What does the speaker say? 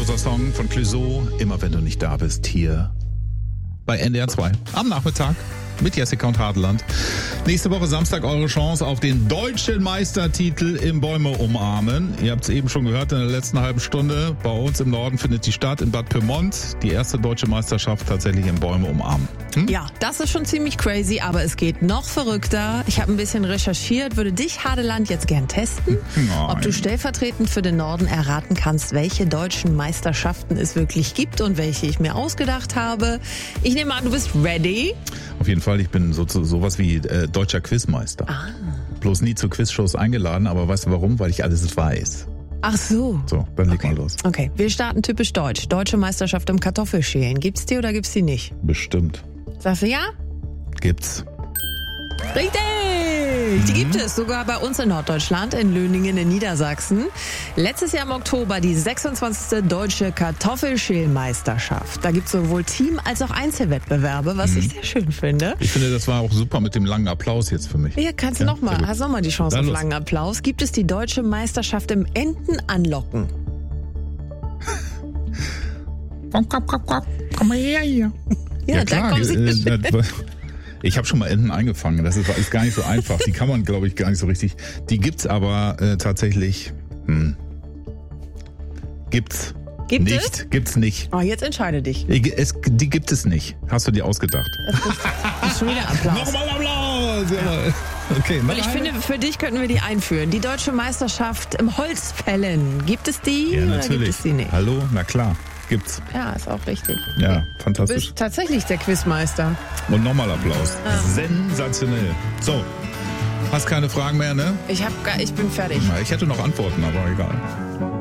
grandioser Song von Clouseau. Immer wenn du nicht da bist, hier bei NDR 2 am Nachmittag mit Jessica und Hartland. Nächste Woche Samstag eure Chance auf den deutschen Meistertitel im Bäume umarmen. Ihr habt es eben schon gehört in der letzten halben Stunde. Bei uns im Norden findet die statt, in Bad Pyrmont. Die erste deutsche Meisterschaft tatsächlich im Bäume umarmen. Ja, das ist schon ziemlich crazy, aber es geht noch verrückter. Ich habe ein bisschen recherchiert, würde dich, Hadeland, jetzt gern testen, ob du stellvertretend für den Norden erraten kannst, welche deutschen Meisterschaften es wirklich gibt und welche ich mir ausgedacht habe. Ich nehme an, du bist ready. Auf jeden Fall, ich bin sowas wie deutscher Quizmeister. Bloß nie zu Quizshows eingeladen, aber weißt du warum? Weil ich alles weiß. Ach so. So, dann leg mal los. Okay, wir starten typisch deutsch. Deutsche Meisterschaft im Kartoffelschälen. Gibt's die oder gibt's die nicht? Bestimmt. Sagst du ja? Gibt's. Richtig! Die gibt es sogar bei uns in Norddeutschland, in Löningen in Niedersachsen. Letztes Jahr im Oktober die 26. Deutsche Kartoffelschälmeisterschaft. Da gibt es sowohl Team- als auch Einzelwettbewerbe, was ich sehr schön finde. Ich finde, das war auch super mit dem langen Applaus jetzt für mich. Hier kannst du hast nochmal die Chance auf langen Applaus. Gibt es die Deutsche Meisterschaft im Entenanlocken? Komm mal her hier. Ja, da kommen sie. Ich habe schon mal Enten eingefangen. Das ist gar nicht so einfach. Die kann man, glaube ich, gar nicht so richtig. Die gibt's aber tatsächlich. Gibt's. Gibt nicht. es? Gibt's nicht. Oh, jetzt entscheide dich. Die gibt es nicht. Hast du dir ausgedacht? Das ist schon wieder Applaus. Nochmal Applaus! Ja. Okay, Und ich finde, für dich könnten wir die einführen. Die Deutsche Meisterschaft im Holzfällen. Gibt es die Ja, oder natürlich. gibt es die nicht? Hallo? Na klar. Gibt's. Ja, ist auch richtig. Ja, Du fantastisch. bist tatsächlich der Quizmeister. Und nochmal Applaus. Sensationell. So, hast keine Fragen mehr, ne? Ich bin fertig. Ich hätte noch Antworten, aber egal.